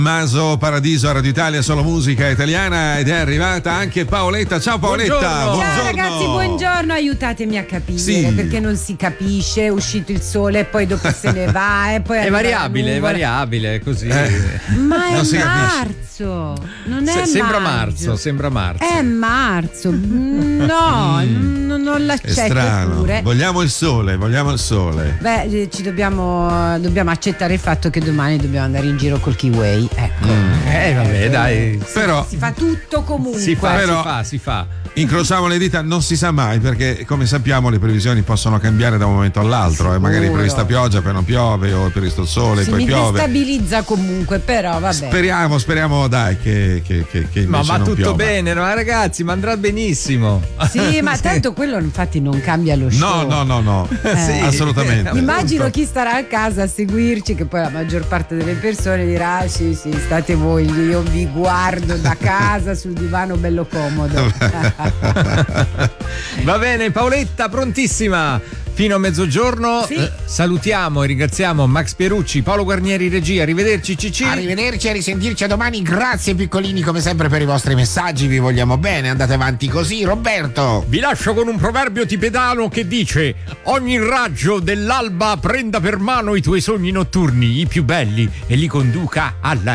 Maso Paradiso a Radio Italia, solo musica italiana, ed è arrivata anche Paoletta. Ciao Paoletta. Buongiorno. Ciao ragazzi, buongiorno, aiutatemi a capire, sì, perché non si capisce, è uscito il sole e poi dopo se ne va e poi È variabile, così. Ma è Non si marzo, non è Sembra maggio. marzo. È marzo, no, non è l'accetto strano. pure. Vogliamo il sole. Beh, ci dobbiamo accettare il fatto che domani dobbiamo andare in giro col Kiwi. Ecco. Vabbè, dai. Però Si fa tutto comunque. Si Però- fa. incrociamo le dita, non si sa mai, perché come sappiamo le previsioni possono cambiare da un momento all'altro, magari è Sicuro. prevista pioggia, poi non piove, o è previsto il sole, Si poi mi piove. destabilizza comunque, però vabbè. Speriamo dai che invece Ma va non tutto piova. bene, no, ragazzi, ma andrà benissimo. Sì, ma tanto quello infatti non cambia lo show. No. Sì. Assolutamente. Immagino chi starà a casa a seguirci, che poi la maggior parte delle persone dirà: "Ah, sì, state voi, io vi guardo da casa sul divano bello comodo." Va bene, Paoletta, prontissima. Fino a mezzogiorno. Sì. Salutiamo e ringraziamo Max Pierucci, Paolo Guarnieri regia. Arrivederci Cicci. Arrivederci e risentirci a domani. Grazie piccolini come sempre per i vostri messaggi, vi vogliamo bene, andate avanti così. Roberto. Vi lascio con un proverbio tibetano che dice: ogni raggio dell'alba prenda per mano i tuoi sogni notturni, i più belli, e li conduca alla